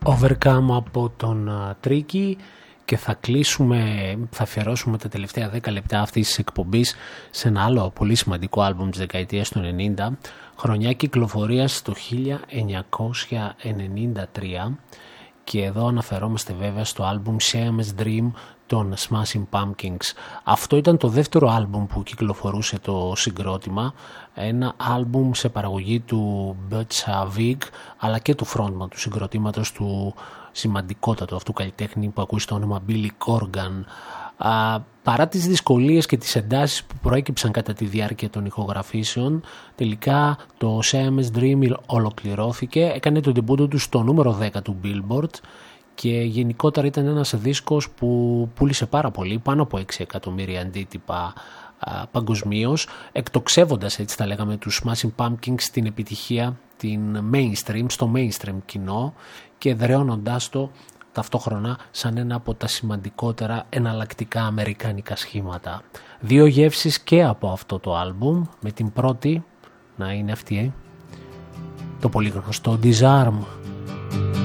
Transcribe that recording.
Overcome από τον Tricky και θα αφιερώσουμε τα τελευταία 10 λεπτά αυτής της εκπομπής σε ένα άλλο πολύ σημαντικό άλμπουμ της δεκαετίας του 90, χρονιά κυκλοφορίας το 1993, και εδώ αναφερόμαστε βέβαια στο άλμπουμ Siamese Dream των Smashing Pumpkins. Αυτό ήταν το δεύτερο άλμπουμ που κυκλοφορούσε το συγκρότημα, ένα άλμπουμ σε παραγωγή του Butch Vig αλλά και του frontman του συγκροτήματος, του σημαντικότατου αυτού καλλιτέχνη που ακούει στο όνομα Billy Corgan. Παρά τις δυσκολίες και τις εντάσεις που προέκυψαν κατά τη διάρκεια των ηχογραφήσεων, τελικά το Siamese Dream ολοκληρώθηκε, έκανε το ντεμπούτο του στο νούμερο 10 του Billboard και γενικότερα ήταν ένας δίσκος που πούλησε πάρα πολύ, πάνω από 6 εκατομμύρια αντίτυπα παγκοσμίως, εκτοξεύοντας, έτσι τα λέγαμε, τους Smashing Pumpkins στην επιτυχία στο mainstream κοινό και εδραιώνοντάς το ταυτόχρονα σαν ένα από τα σημαντικότερα εναλλακτικά αμερικάνικα σχήματα. Δύο γεύσεις και από αυτό το άλμπουμ, με την πρώτη να είναι αυτή, το πολύ γνωστό Disarm.